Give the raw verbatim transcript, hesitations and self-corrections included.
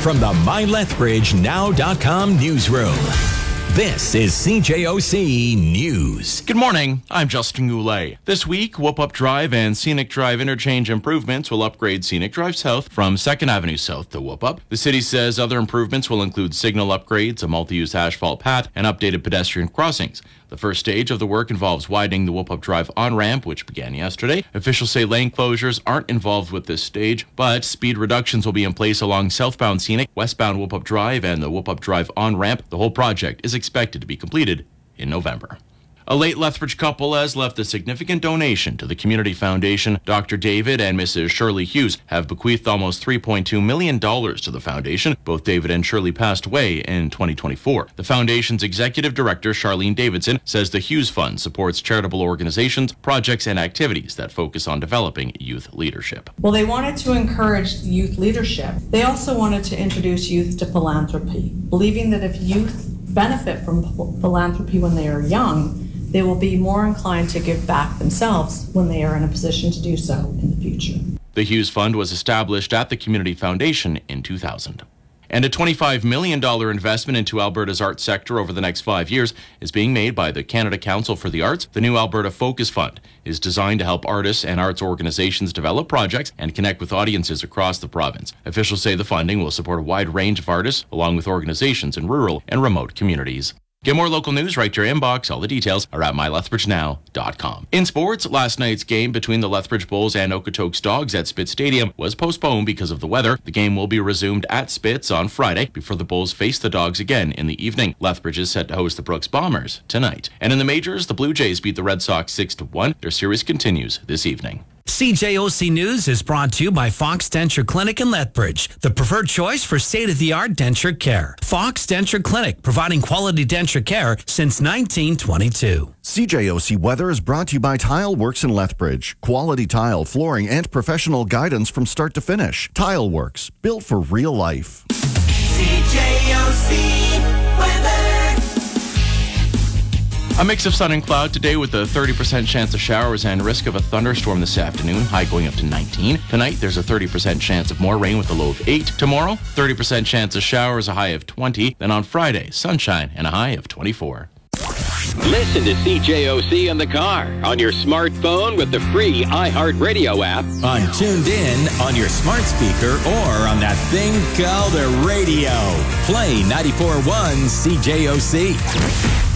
from the my lethbridge now dot com newsroom. This is C J O C News. Good morning, I'm Justin Goulet. This week, Whoop-Up Drive and Scenic Drive interchange improvements will upgrade Scenic Drive South from second Avenue South to Whoop-Up. The city says other improvements will include signal upgrades, a multi-use asphalt path, and updated pedestrian crossings. The first stage of the work involves widening the Whoop-Up Drive on-ramp, which began yesterday. Officials say lane closures aren't involved with this stage, but speed reductions will be in place along southbound Scenic, westbound Whoop-Up Drive, and the Whoop-Up Drive on-ramp. The whole project is expected to be completed in November. A late Lethbridge couple has left a significant donation to the Community Foundation. Doctor David and Missus Shirley Hughes have bequeathed almost three point two million dollars to the foundation. Both David and Shirley passed away in twenty twenty-four. The foundation's executive director, Charlene Davidson, says the Hughes Fund supports charitable organizations, projects, and activities that focus on developing youth leadership. Well, they wanted to encourage youth leadership. They also wanted to introduce youth to philanthropy, believing that if youth benefit from philanthropy when they are young, they will be more inclined to give back themselves when they are in a position to do so in the future. The Hughes Fund was established at the Community Foundation in two thousand. And a twenty-five million dollars investment into Alberta's arts sector over the next five years is being made by the Canada Council for the Arts. The new Alberta Focus Fund is designed to help artists and arts organizations develop projects and connect with audiences across the province. Officials say the funding will support a wide range of artists, along with organizations in rural and remote communities. Get more local news right to your inbox. All the details are at my lethbridge now dot com. In sports, last night's game between the Lethbridge Bulls and Okotoks Dogs at Spitz Stadium was postponed because of the weather. The game will be resumed at Spitz on Friday before the Bulls face the Dogs again in the evening. Lethbridge is set to host the Brooks Bombers tonight. And in the majors, the Blue Jays beat the Red Sox six to one. Their series continues this evening. C J O C News is brought to you by Fox Denture Clinic in Lethbridge, the preferred choice for state-of-the-art denture care. Fox Denture Clinic, providing quality denture care since nineteen twenty-two. C J O C Weather is brought to you by Tile Works in Lethbridge. Quality tile, flooring, and professional guidance from start to finish. Tile Works, built for real life. C J O C Weather. A mix of sun and cloud today with a thirty percent chance of showers and risk of a thunderstorm this afternoon, high going up to nineteen. Tonight, there's a thirty percent chance of more rain with a low of eight. Tomorrow, thirty percent chance of showers, a high of twenty. Then on Friday, sunshine and a high of twenty-four. Listen to C J O C in the car, on your smartphone with the free iHeartRadio app. On Tuned In, on your smart speaker, or on that thing called a radio. Play ninety-four point one C J O C.